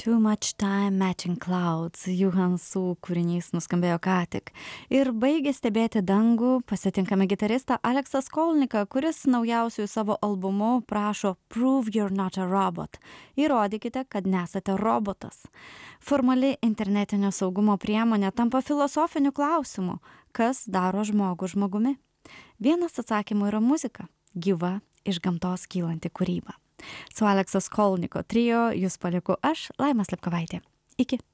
Too Much Time Matching Clouds, Johansų kūrinys nuskambėjo ką tik. Ir baigė stebėti dangų, pasitinkame gitaristą Aleksą Skolniką, kuris naujausių savo albumu prašo Prove You're Not a Robot. Įrodykite, kad nesate robotas. Formali internetinio saugumo priemonė tampa filosofiniu klausimu, kas daro žmogų žmogumi. Vienas atsakymų yra muzika, gyva, iš gamtos kylanti kūryba. Su Alekso Skolniko trio jūs palieku aš, Laima Slepkovaitė. Iki.